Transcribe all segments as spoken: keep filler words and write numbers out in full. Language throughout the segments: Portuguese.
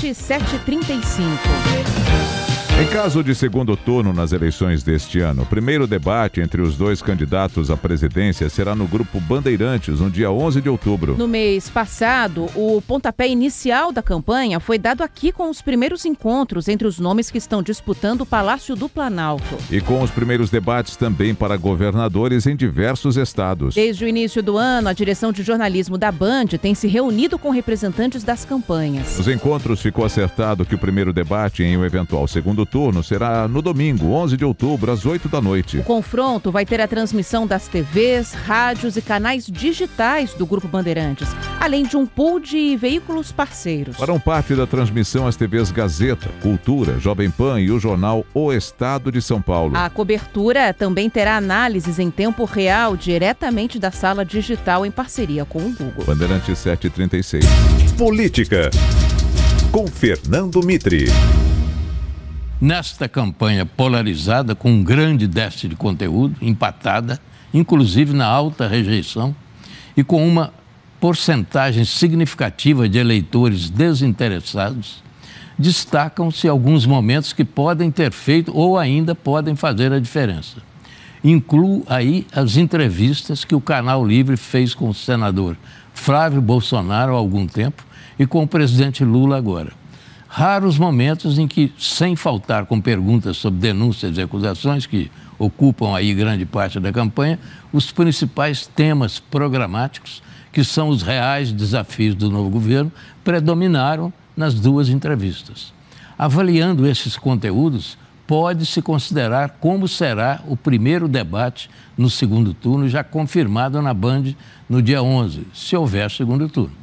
Bandeirantes sete e trinta e cinco. Em caso de segundo turno nas eleições deste ano, o primeiro debate entre os dois candidatos à presidência será no Grupo Bandeirantes, no dia onze de outubro. No mês passado, o pontapé inicial da campanha foi dado aqui com os primeiros encontros entre os nomes que estão disputando o Palácio do Planalto. E com os primeiros debates também para governadores em diversos estados. Desde o início do ano, a direção de jornalismo da Band tem se reunido com representantes das campanhas. Nos encontros ficou acertado que o primeiro debate em um eventual segundo turno será no domingo, onze de outubro, às oito da noite. O confronto vai ter a transmissão das T Vs, rádios e canais digitais do Grupo Bandeirantes, além de um pool de veículos parceiros. Farão parte da transmissão as T Vs Gazeta, Cultura, Jovem Pan e o jornal O Estado de São Paulo. A cobertura também terá análises em tempo real diretamente da sala digital em parceria com o Google. Bandeirantes sete e trinta e seis. Política, com Fernando Mitre. Nesta campanha polarizada, com um grande déficit de conteúdo, empatada, inclusive na alta rejeição, e com uma porcentagem significativa de eleitores desinteressados, destacam-se alguns momentos que podem ter feito ou ainda podem fazer a diferença. Incluo aí as entrevistas que o Canal Livre fez com o senador Flávio Bolsonaro há algum tempo e com o presidente Lula agora. Raros momentos em que, sem faltar com perguntas sobre denúncias e acusações que ocupam aí grande parte da campanha, os principais temas programáticos, que são os reais desafios do novo governo, predominaram nas duas entrevistas. Avaliando esses conteúdos, pode-se considerar como será o primeiro debate no segundo turno, já confirmado na Band no dia onze, se houver segundo turno.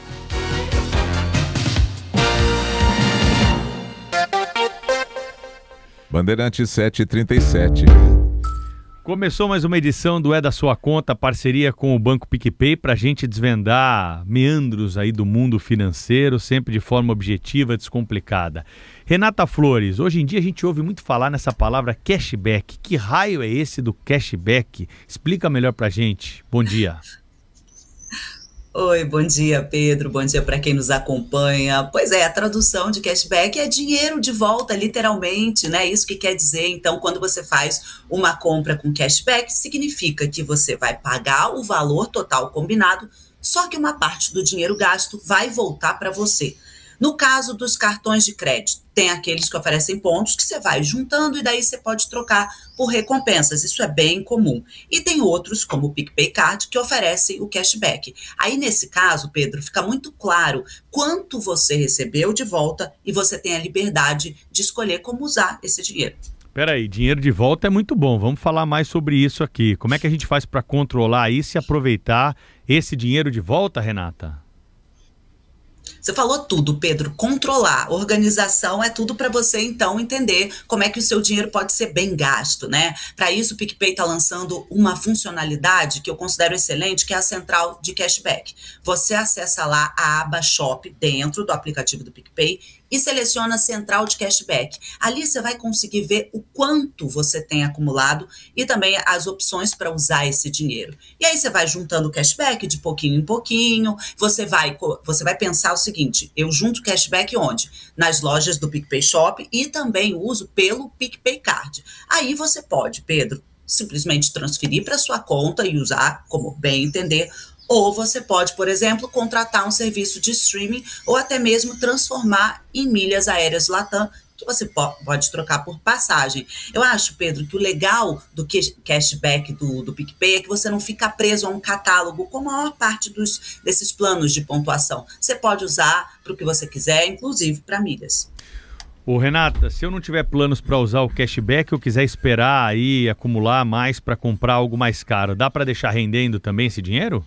Bandeirantes sete e trinta e sete. Começou mais uma edição do É da Sua Conta, parceria com o Banco PicPay, para a gente desvendar meandros aí do mundo financeiro, sempre de forma objetiva, descomplicada. Renata Flores, hoje em dia a gente ouve muito falar nessa palavra cashback. Que raio é esse do cashback? Explica melhor para a gente. Bom dia. Oi, bom dia, Pedro, bom dia para quem nos acompanha. Pois é, a tradução de cashback é dinheiro de volta, literalmente, né? Isso que quer dizer, então, quando você faz uma compra com cashback, significa que você vai pagar o valor total combinado, só que uma parte do dinheiro gasto vai voltar para você. No caso dos cartões de crédito, tem aqueles que oferecem pontos que você vai juntando e daí você pode trocar por recompensas. Isso é bem comum. E tem outros, como o PicPay Card, que oferecem o cashback. Aí, nesse caso, Pedro, fica muito claro quanto você recebeu de volta e você tem a liberdade de escolher como usar esse dinheiro. Peraí, dinheiro de volta é muito bom. Vamos falar mais sobre isso aqui. Como é que a gente faz para controlar isso e aproveitar esse dinheiro de volta, Renata? Você falou tudo, Pedro. Controlar, organização é tudo para você, então, entender como é que o seu dinheiro pode ser bem gasto, né? Para isso, o PicPay está lançando uma funcionalidade que eu considero excelente, que é a central de cashback. Você acessa lá a aba Shop dentro do aplicativo do PicPay e seleciona a central de cashback. Ali você vai conseguir ver o quanto você tem acumulado e também as opções para usar esse dinheiro. E aí você vai juntando o cashback de pouquinho em pouquinho, você vai, você vai pensar o seguinte: eu junto cashback onde? Nas lojas do PicPay Shop e também uso pelo PicPay Card. Aí você pode, Pedro, simplesmente transferir para sua conta e usar como bem entender. Ou você pode, por exemplo, contratar um serviço de streaming ou até mesmo transformar em milhas aéreas Latam, que você pode trocar por passagem. Eu acho, Pedro, que o legal do cashback do, do PicPay é que você não fica preso a um catálogo com a maior parte dos, desses planos de pontuação. Você pode usar para o que você quiser, inclusive para milhas. Ô Renata, se eu não tiver planos para usar o cashback, eu quiser esperar aí acumular mais para comprar algo mais caro, dá para deixar rendendo também esse dinheiro?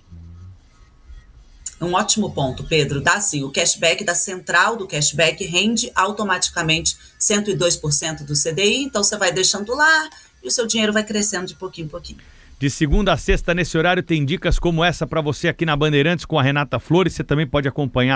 Um ótimo ponto, Pedro. Dá sim. O cashback da central do cashback rende automaticamente cento e dois por cento do C D I, então você vai deixando lá e o seu dinheiro vai crescendo de pouquinho em pouquinho. De segunda a sexta, nesse horário, tem dicas como essa para você aqui na Bandeirantes com a Renata Flores. Você também pode acompanhar